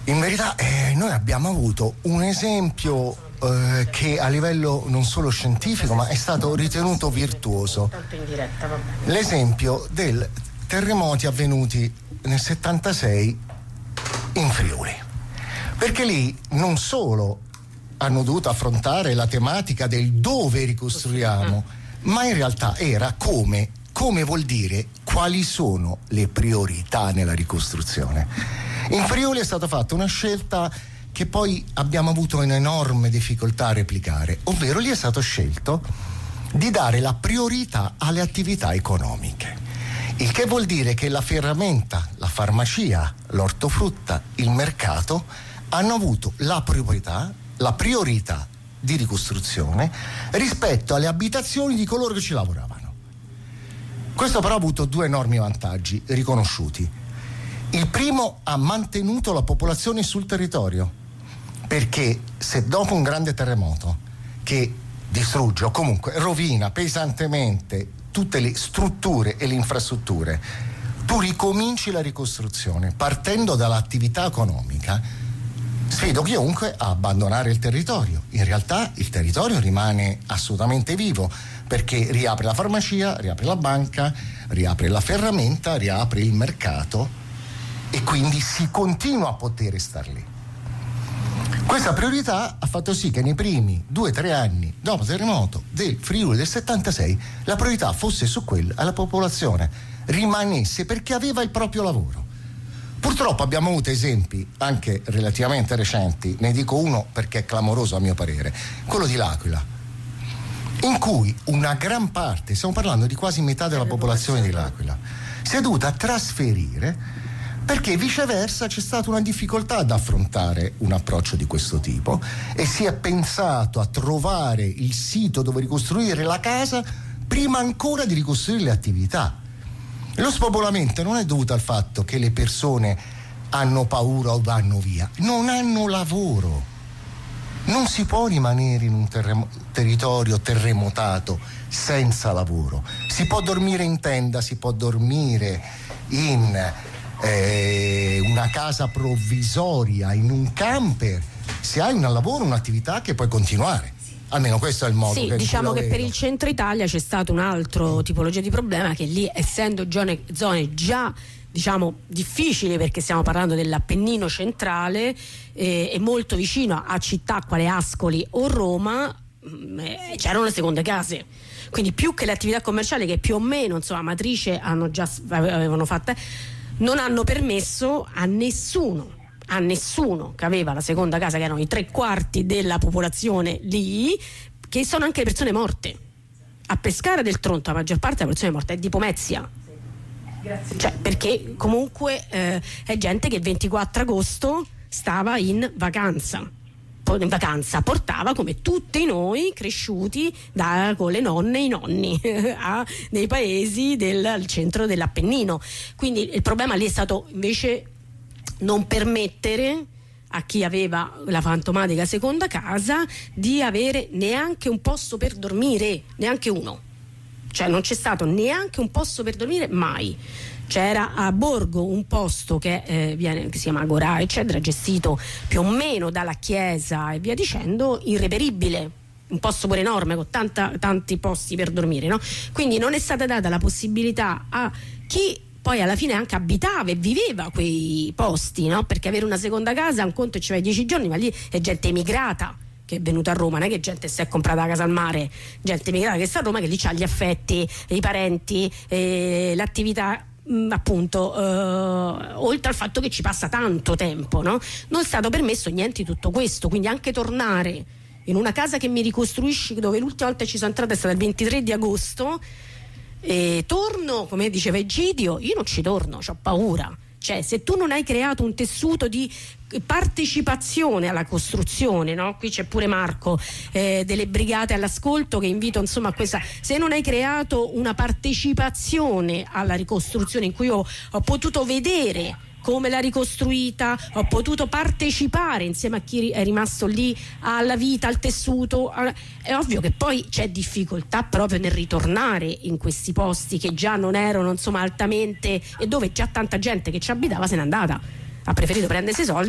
In verità noi abbiamo avuto un esempio che a livello non solo scientifico ma è stato ritenuto virtuoso. L'esempio del terremoti avvenuti nel 76 in Friuli, perché lì non solo hanno dovuto affrontare la tematica del dove ricostruiamo, ma in realtà era come vuol dire quali sono le priorità nella ricostruzione. In Friuli è stata fatta una scelta che poi abbiamo avuto un'enorme difficoltà a replicare, ovvero lì è stato scelto di dare la priorità alle attività economiche, il che vuol dire che la ferramenta, la farmacia, l'ortofrutta, il mercato hanno avuto la priorità di ricostruzione rispetto alle abitazioni di coloro che ci lavoravano. Questo però ha avuto due enormi vantaggi riconosciuti. Il primo, ha mantenuto la popolazione sul territorio, perché se dopo un grande terremoto che distrugge o comunque rovina pesantemente tutte le strutture e le infrastrutture, tu ricominci la ricostruzione partendo dall'attività economica, sfido chiunque a abbandonare il territorio. In realtà il territorio rimane assolutamente vivo, perché riapre la farmacia, riapre la banca, riapre la ferramenta, riapre il mercato e quindi si continua a poter star lì. Questa priorità ha fatto sì che nei primi 2-3 anni dopo il terremoto del Friuli del 76 la priorità fosse su quella, alla popolazione rimanesse, perché aveva il proprio lavoro. Purtroppo abbiamo avuto esempi anche relativamente recenti, ne dico uno perché è clamoroso a mio parere, quello di L'Aquila, in cui una gran parte, stiamo parlando di quasi metà della popolazione di L'Aquila, si è dovuta trasferire perché viceversa c'è stata una difficoltà ad affrontare un approccio di questo tipo e si è pensato a trovare il sito dove ricostruire la casa prima ancora di ricostruire le attività. Lo spopolamento non è dovuto al fatto che le persone hanno paura o vanno via, non hanno lavoro. Non si può rimanere in un territorio terremotato senza lavoro. Si può dormire in tenda, si può dormire in una casa provvisoria, in un camper, se hai un lavoro, un'attività che puoi continuare. Almeno questo è il modo. Sì, diciamo che per il centro Italia c'è stato un altro tipologia di problema, che lì, essendo zone già diciamo difficili, perché stiamo parlando dell'Appennino centrale e molto vicino a città quale Ascoli o Roma, c'erano le seconde case. Quindi più che le attività commerciali, che più o meno insomma matrice avevano fatta, non hanno permesso a nessuno che aveva la seconda casa, che erano i 3/4 della popolazione lì, che sono anche le persone morte. A Pescara del Tronto la maggior parte della persone morta è di Pomezia. Cioè, perché comunque è gente che il 24 agosto stava in vacanza, portava come tutti noi cresciuti con le nonne e i nonni nei paesi del centro dell'Appennino. Quindi il problema lì è stato invece non permettere a chi aveva la fantomatica seconda casa di avere neanche un posto per dormire, neanche uno. Cioè non c'è stato neanche un posto per dormire mai. C'era a Borgo un posto che si chiama Agorà, eccetera, gestito più o meno dalla chiesa e via dicendo, irreperibile, un posto pure enorme con tanti posti per dormire, no? Quindi non è stata data la possibilità a chi poi alla fine anche abitava e viveva quei posti, no? Perché avere una seconda casa, un conto e ci vai 10 giorni, ma lì è gente emigrata che è venuta a Roma, non è che gente si è comprata la casa al mare, gente emigrata che sta a Roma, che lì c'ha gli affetti, i parenti, l'attività, appunto, oltre al fatto che ci passa tanto tempo, no? Non è stato permesso niente di tutto questo, quindi anche tornare in una casa che mi ricostruisci, dove l'ultima volta ci sono entrata è stata il 23 di agosto, e torno, come diceva Egidio, io non ci torno, c'ho paura. Cioè, se tu non hai creato un tessuto di partecipazione alla costruzione, no? Qui c'è pure Marco delle brigate all'ascolto, che invito insomma a questa. Se non hai creato una partecipazione alla ricostruzione, in cui ho potuto vedere come l'ha ricostruita, ho potuto partecipare insieme a chi è rimasto lì alla vita, al tessuto, è ovvio che poi c'è difficoltà proprio nel ritornare in questi posti che già non erano insomma altamente, e dove già tanta gente che ci abitava se n'è andata, ha preferito prendersi i soldi